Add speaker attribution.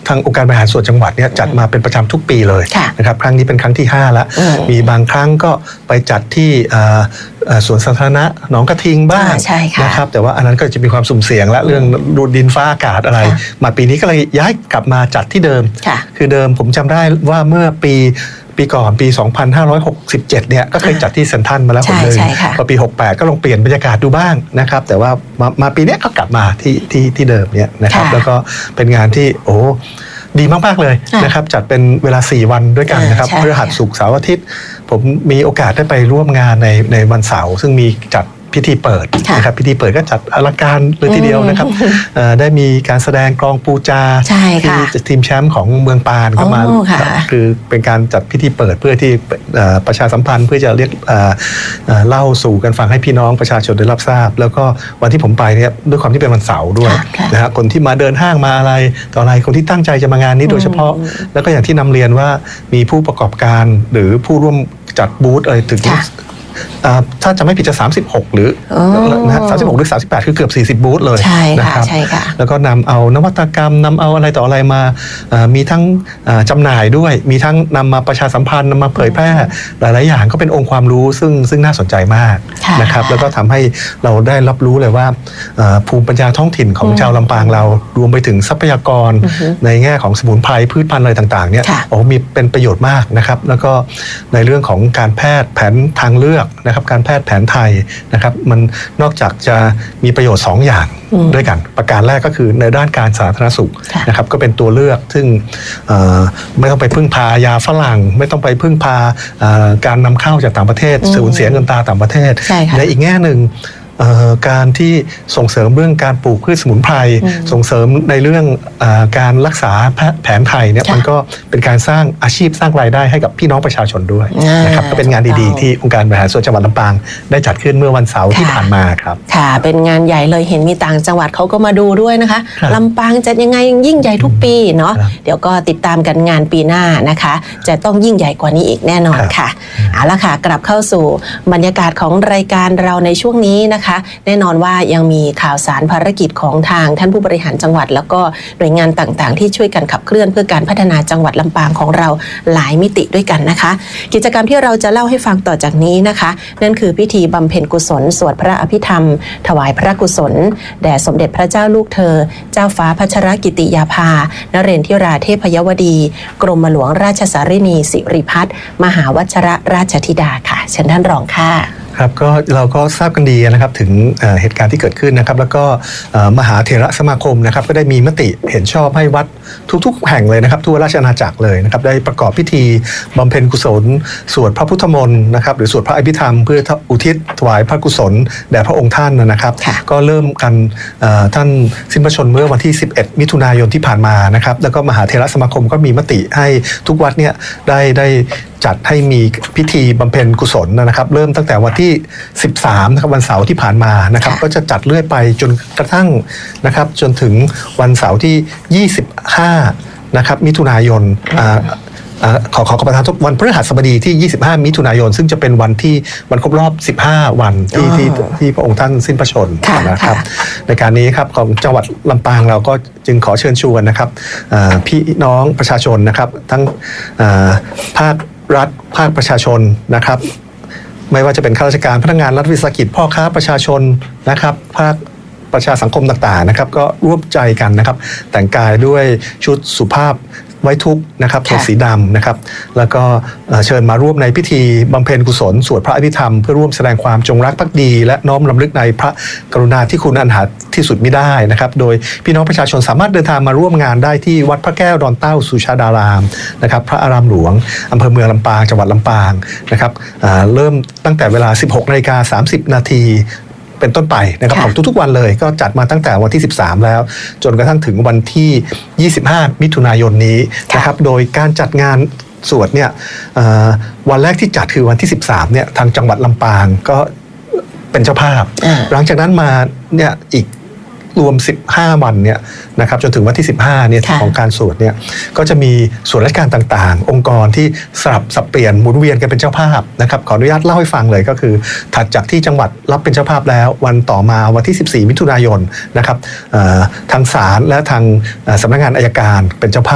Speaker 1: ทางองค์การบริหารส่วนจังหวัดเนี่ยจัดมาเป็นประจำทุกปีเลยนะครับครั้งนี้เป็นครั้งที่5แล้วมีบางครั้งก็ไปจัดที่สวนสาธารณะหนองกระทิงบ้างนะครับแต่ว่าอันนั้นก็จะมีความสุ่มเสี่ยงและเรื่องดูดินฟ้าอากาศอะไรมาปีนี้ก็เลยย้ายกลับมาจัดที่เดิมคือเดิมผมจำได้ว่าเมื่อปีก่อนปี 2567 เนี่ยก็เคยจัดที่เซ็นทรัลมาแล้วคนหนึ่งพอปี 68 ก็ลองเปลี่ยนบรรยากาศดูบ้างนะครับแต่ว่ามาปีนี้ก็กลับมาที่เดิมเนี่ยนะครับแล้วก็เป็นงานที่ดีมากๆเลยนะครับจัดเป็นเวลา4วันด้วยกันนะครับพฤหัสศุกร์เสาร์อาทิตย์ผมมีโอกาสได้ไปร่วมงานในวันเสาร์ซึ่งมีจัดพิธีเปิดนะครับพิธีเปิดก็จัดอลังการเลยทีเดียวนะครับได้มีการแสดงกลองปูจาที่ทีมแชมป์ของเมืองปานก็มาคือเป็นการจัดพิธีเปิดเพื่อที่ประชาสัมพันธ์เพื่อจะเรียกเล่าสู่กันฟังให้พี่น้องประชาชนได้รับทราบแล้วก็วันที่ผมไปเนี่ยด้วยความที่เป็นวันเสาร์ด้วยนะฮะคนที่มาเดินห้างมาอะไรต่ออะไรคนที่ตั้งใจจะมางานนี้โดยเฉพาะแล้วก็อย่างที่นำเรียนว่ามีผู้ประกอบการหรือผู้ร่วมจัดบูธอะไรถึงถ้าจะไม่ผิดจะ36หรือ36หรือ38คือเกือบ40บูธเลยนะครับแล้วก็นำเอานวัตกรรมนำเอาอะไรต่ออะไรมามีทั้งจำหน่ายด้วยมีทั้งนำมาประชาสัมพันธ์นำมาเผยแพร่หลายๆอย่างก็เป็นองค์ความรู้ซึ่งน่าสนใจมากนะครับแล้วก็ทำให้เราได้รับรู้เลยว่าภูมิปัญญาท้องถิ่นของชาวลำปางเรารวมไปถึงทรัพยากรในแง่ของสมุนไพรพืชพันธุ์อะไรต่างๆเนี่ยมีเป็นประโยชน์มากนะครับแล้วก็ในเรื่องของการแพทย์แผนทางเลือกนะครับการแพทย์แผนไทยนะครับมันนอกจากจะมีประโยชน์2อย่างด้วยกันประการแรกก็คือในด้านการสาธารณสุขนะครับก็เป็นตัวเลือกซึ่งไม่ต้องไปพึ่งพายาฝรั่งไม่ต้องไปพึ่งพาการนำเข้าจากต่างประเทศสูญเสียเงินตราต่างประเทศในอีกแง่หนึ่งการที่ส่งเสริมเรื่องการปลูกพืชสมุนไพรส่งเสริมในเรื่องการรักษาแผนไทยเนี่ยมันก็เป็นการสร้างอาชีพสร้างรายได้ให้กับพี่น้องประชาชนด้วยนะครับก็เป็นงานดีๆที่องค์การบริหารส่วนจังหวัดลำปางได้จัดขึ้นเมื่อวันเสาร์ที่ผ่านมาครับ
Speaker 2: ค่ะเป็นงานใหญ่เลยเห็นมีต่างจังหวัดเขาก็มาดูด้วยนะคะลำปางจัดยังไงยิ่งใหญ่ทุกปีเนาะเดี๋ยวก็ติดตามกันงานปีหน้านะคะจะต้องยิ่งใหญ่กว่านี้อีกแน่นอนค่ะเอาละค่ะกลับเข้าสู่บรรยากาศของรายการเราในช่วงนี้นะคะแน่นอนว่ายังมีข่าวสารภารกิจของทางท่านผู้บริหารจังหวัดแล้วก็หน่วยงานต่างๆที่ช่วยกันขับเคลื่อนเพื่อการพัฒนาจังหวัดลำปางของเราหลายมิติด้วยกันนะคะกิจกรรมที่เราจะเล่าให้ฟังต่อจากนี้นะคะนั่นคือพิธีบำเพ็ญกุศลสวดพระอภิธรรมถวายพระกุศลแด่สมเด็จพระเจ้าลูกเธอเจ้าฟ้าพัชรกิติยาภานเรนทิราเทพยวดีกรมหลวงราชสารินีสิริพัฒน์มหาวชิรราชธิดาค่ะเชิญท่านรองค่ะ
Speaker 1: ครับก็เราก็ทราบกันดีนะครับถึงเหตุการณ์ที่เกิดขึ้นนะครับแล้วก็มหาเถรสมาคมนะครับก็ได้มีมติเห็นชอบให้วัดทุกๆแห่งเลยนะครับทั่วราชอาณาจักรเลยนะครับได้ประกอบพิธีบำเพ็ญกุศลสวดพระพุทธมนต์นะครับหรือสวดพระอภิธรรมเพื่ออุทิศถวายพระกุศลแด่พระองค์ท่านนะครับก็เริ่มกันท่านสิ้นพระชนม์เมื่อวันที่11มิถุนายนที่ผ่านมานะครับแล้วก็มหาเถรสมาคมก็มีมติให้ทุกวัดเนี่ยได้จัดให้มีพิธีบำเพ็ญกุศลนะครับเริ่มตั้งแต่วันที่13นะครับวันเสาร์ที่ผ่านมานะครับก็จะจัดเรื่อยไปจนกระทั่งนะครับจนถึงวันเสาร์ที่25นะครับมิถุนายนขอประทานวันพฤหัสบดีที่25มิถุนายนซึ่งจะเป็นวันครบรอบ15วันที่พระองค์ท่านสิ้นพระชนม์นะครับในการนี้ครับของจังหวัดลำปางเราก็จึงขอเชิญชวนนะครับพี่น้องประชาชนนะครับทั้งภาครัฐภาคประชาชนนะครับไม่ว่าจะเป็นข้าราชการพนักงานรัฐวิสาหกิจพ่อค้าประชาชนนะครับภาคประชาสังคมต่างๆนะครับก็ร่วมใจกันนะครับแต่งกายด้วยชุดสุภาพไว้ทุกข์นะครับโทนสีดำนะครับแล้วก็เชิญมาร่วมในพิธีบำเพ็ญกุศลสวดพระอภิธรรมเพื่อร่วมแสดงความจงรักภักดีและน้อมรำลึกในพระกรุณาธิคุณอันหาที่สุดมิได้นะครับโดยพี่น้องประชาชนสามารถเดินทางมาร่วมงานได้ที่วัดพระแก้วดอนเต้าสุชาดารามนะครับพระอารามหลวงอำเภอเมืองลำปางจังหวัดลำปางนะครับเริ่มตั้งแต่เวลา 16:30 น.เป็นต้นไปนะครับของทุกๆวันเลยก็จัดมาตั้งแต่วันที่13แล้วจนกระทั่งถึงวันที่25มิถุนายนนี้นะครับโดยการจัดงานสวดเนี่ยวันแรกที่จัดคือวันที่13เนี่ยทางจังหวัดลำปางก็เป็นเจ้าภาพหลังจากนั้นมาเนี่ยอีกรวม15วันเนี่ยนะครับจนถึงวันที่15เนี่ยของการสวดเนี่ยก็จะมีส่วนราชการต่างๆองค์กรที่สลับสับเปลี่ยนหมุนเวียนกันเป็นเจ้าภาพนะครับขออนุญาตเล่าให้ฟังเลยก็คือถัดจากที่จังหวัดรับเป็นเจ้าภาพแล้ววันต่อมาวันที่14มิถุนายนนะครับทางศาลและทางสำนักงานอัยการเป็นเจ้าภาพ